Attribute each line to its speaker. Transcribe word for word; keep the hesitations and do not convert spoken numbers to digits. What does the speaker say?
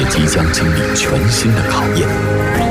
Speaker 1: 即将经历全新的考验。